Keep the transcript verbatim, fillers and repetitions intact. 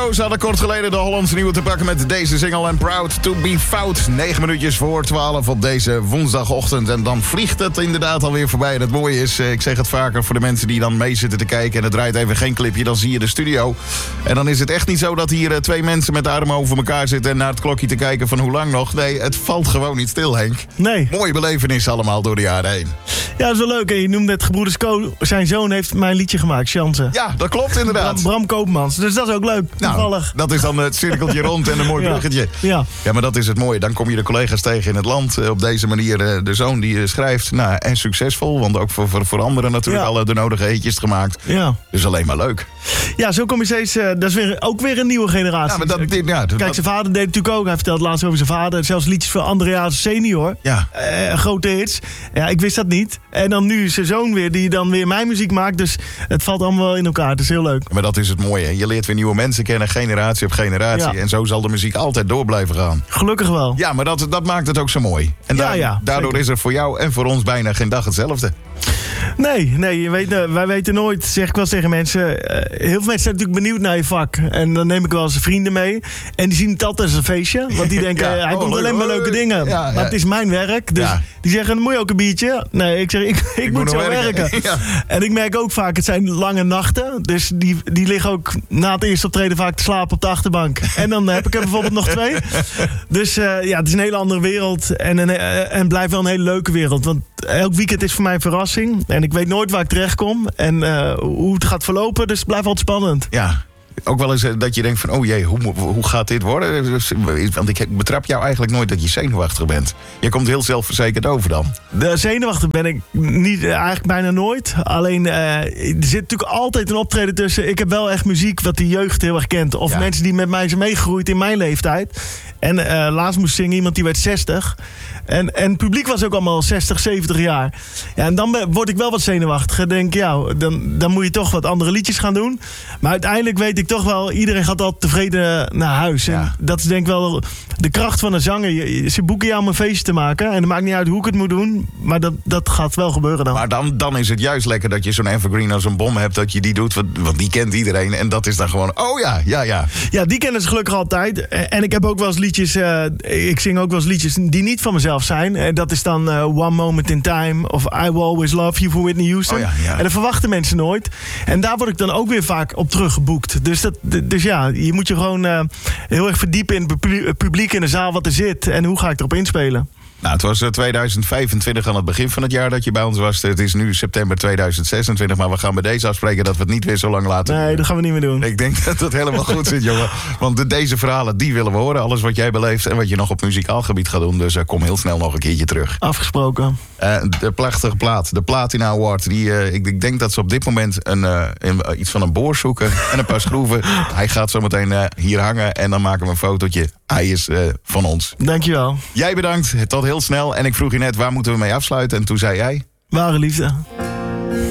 Rose hadden kort geleden de Hollandse nieuwe te pakken met deze single and Proud to be Fout. Negen minuutjes voor twaalf op deze woensdagochtend. En dan vliegt het inderdaad alweer voorbij. En het mooie is, ik zeg het vaker voor de mensen die dan mee zitten te kijken en het draait even geen clipje, dan zie je de studio. En dan is het echt niet zo dat hier twee mensen met de armen over elkaar zitten en naar het klokje te kijken van hoe lang nog. Nee, het valt gewoon niet stil, Henk. Nee. Mooie belevenis allemaal door de jaren heen. Ja, dat is wel leuk. En je noemde het Gebroeders Co. Zijn zoon heeft mijn liedje gemaakt, Chance. Ja, dat klopt inderdaad. Bram, Bram Koopmans. Dus dat is ook leuk. Toevallig. Nou, dat is dan het cirkeltje rond en een mooi bruggetje. Ja. Ja. Ja, maar dat is het mooie. Dan kom je de collega's tegen in het land. Op deze manier de zoon die schrijft. Nou, en succesvol. Want ook voor, voor, voor anderen natuurlijk ja. alle de nodige eetjes gemaakt. Ja. Dus alleen maar leuk. Ja, zo kom je steeds... Uh, dat is weer, ook weer een nieuwe generatie. Ja, maar dat, dit, ja, Kijk, dat, zijn vader deed het natuurlijk ook. Hij vertelde laatst over zijn vader. Zelfs liedjes voor Andreas senior. Ja. Uh, grote hits. Ja, ik wist dat niet. En dan nu zijn zoon weer, die dan weer mijn muziek maakt. Dus het valt allemaal wel in elkaar. Het is heel leuk. Maar dat is het mooie. Je leert weer nieuwe mensen kennen, generatie op generatie. Ja. En zo zal de muziek altijd door blijven gaan. Gelukkig wel. Ja, maar dat, dat maakt het ook zo mooi. En ja, daar, ja, daardoor zeker. is er voor jou en voor ons bijna geen dag hetzelfde. Nee, nee je weet, wij weten nooit, zeg ik wel eens tegen mensen. Uh, heel veel mensen zijn natuurlijk benieuwd naar je vak. En dan neem ik wel eens vrienden mee. En die zien het altijd als een feestje. Want die denken, ja, hij oh, doet leuk, alleen maar leuke dingen. Ja, maar ja. het is mijn werk. Dus ja. die zeggen, moet je ook een biertje? Nee, ik zeg, ik, ik, ik moet, moet zo werken. werken. Ja. En ik merk ook vaak, het zijn lange nachten. Dus die, die liggen ook na het eerste optreden vaak te slapen op de achterbank. En dan heb ik er bijvoorbeeld nog twee. Dus uh, ja, het is een hele andere wereld. En, een, uh, en blijft wel een hele leuke wereld. Want elk weekend is voor mij een verrassing. En ik weet nooit waar ik terecht kom. En uh, hoe het gaat verlopen. Dus het blijft altijd spannend. Ja. Ook wel eens dat je denkt van, oh jee, hoe, hoe gaat dit worden? Want ik betrap jou eigenlijk nooit dat je zenuwachtig bent. Je komt heel zelfverzekerd over dan. De zenuwachtig ben ik niet, eigenlijk bijna nooit. Alleen, uh, er zit natuurlijk altijd een optreden tussen. Ik heb wel echt muziek wat de jeugd heel erg kent. Of ja. mensen die met mij zijn meegegroeid in mijn leeftijd. En uh, laatst moest zingen iemand die werd zestig. En, en het publiek was ook allemaal zestig, zeventig jaar. Ja, en dan word ik wel wat zenuwachtig. Ik denk, ja, dan, dan moet je toch wat andere liedjes gaan doen. Maar uiteindelijk weet ik toch wel, iedereen gaat altijd tevreden naar huis. Ja. En dat is denk ik wel de kracht van een zanger. Je, ze boeken jou om een feestje te maken. En het maakt niet uit hoe ik het moet doen. Maar dat, dat gaat wel gebeuren dan. Maar dan, dan is het juist lekker dat je zo'n evergreen als een bom hebt. Dat je die doet, want die kent iedereen. En dat is dan gewoon, oh ja, ja, ja. Ja, die kennen ze gelukkig altijd. En ik heb ook wel eens liedjes, uh, ik zing ook wel eens liedjes die niet van mezelf zijn. En dat is dan uh, One Moment in Time of I Will Always Love You voor Whitney Houston. Oh ja, ja. En dat verwachten mensen nooit. En daar word ik dan ook weer vaak op teruggeboekt. Dus, dat, dus ja, je moet je gewoon uh, heel erg verdiepen in het publiek in de zaal wat er zit. En hoe ga ik erop inspelen? Nou, het was tweeduizend vijfentwintig aan het begin van het jaar dat je bij ons was. Het is nu september tweeduizend zesentwintig, maar we gaan bij deze afspreken dat we het niet weer zo lang laten. Nee, dat gaan we niet meer doen. Ik denk dat dat helemaal goed zit, jongen. Want de, deze verhalen, die willen we horen. Alles wat jij beleeft en wat je nog op muzikaal gebied gaat doen. Dus uh, kom heel snel nog een keertje terug. Afgesproken. Uh, de prachtige plaat, de Platina Award. Die, uh, ik, ik denk dat ze op dit moment een, uh, een, uh, iets van een boor zoeken en een paar schroeven. Hij gaat zo meteen uh, hier hangen en dan maken we een fotootje. Hij is uh, van ons. Dankjewel. Jij bedankt, tot heel snel. En ik vroeg je net, waar moeten we mee afsluiten? En toen zei jij... Ware liefde.